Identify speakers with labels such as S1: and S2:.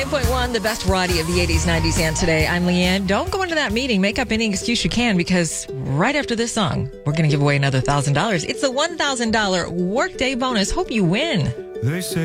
S1: 8.1, the best variety of the 80s, 90s, and today. I'm Leanne. Don't go into that meeting. Make up any excuse you can, because right after this song, we're going to give away another $1,000. It's a $1,000 workday bonus. Hope you win.
S2: They say